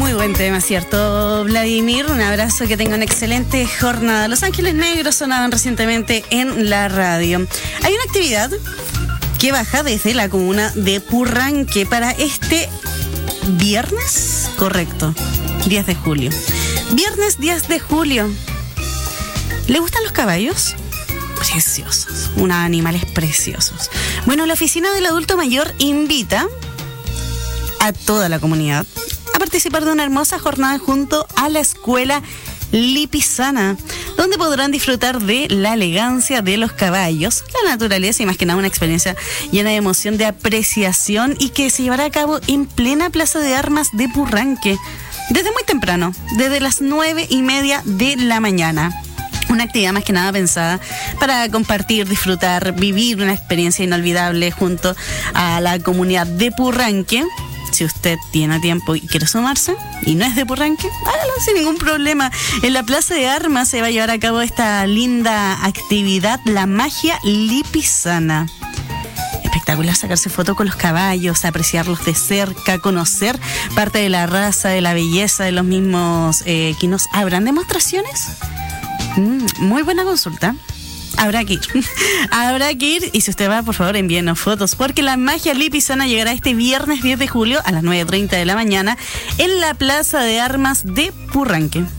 Muy buen tema, ¿cierto, Vladimir? Un abrazo, que tengan excelente jornada. Los Ángeles Negros sonaban recientemente en la radio. Hay una actividad que baja desde la comuna de Purranque para este viernes, correcto, 10 de julio. Viernes 10 de julio. ¿Le gustan los caballos? Preciosos, unos animales preciosos. Bueno, la oficina del adulto mayor invita a toda la comunidad a participar de una hermosa jornada junto a la escuela Lipisana, donde podrán disfrutar de la elegancia de los caballos, la naturaleza y más que nada una experiencia llena de emoción, de apreciación, y que se llevará a cabo en plena Plaza de Armas de Purranque desde muy temprano, desde las 9:30 de la mañana. Una actividad más que nada pensada para compartir, disfrutar, vivir una experiencia inolvidable junto a la comunidad de Purranque. Si usted tiene tiempo y quiere sumarse y no es de Purranque, hágalo sin ningún problema. En la Plaza de Armas se va a llevar a cabo esta linda actividad, la magia lipisana. Espectacular sacarse foto con los caballos, apreciarlos de cerca, conocer parte de la raza, de la belleza de los mismos equinos. ¿Habrán demostraciones? Muy buena consulta. Habrá que ir. Habrá que ir. Y si usted va, por favor, envíenos fotos, porque la magia lipisana llegará este viernes 10 de julio a las 9:30 de la mañana en la Plaza de Armas de Purranque.